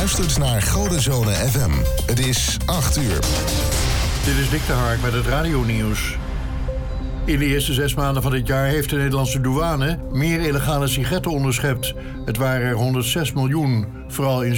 luistert naar Godenzone FM. Het is 8 uur. Dit is Dick de Hark met het radionieuws. In de eerste 6 maanden van dit jaar heeft de Nederlandse douane meer illegale sigaretten onderschept. Het waren er 106 miljoen, vooral in